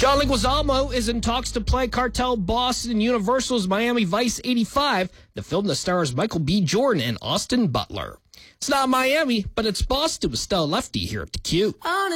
John Leguizamo is in talks to play cartel boss in Universal's Miami Vice 85, the film that stars Michael B. Jordan and Austin Butler. It's not Miami, but it's Boston with Stella Lefty here at the Q.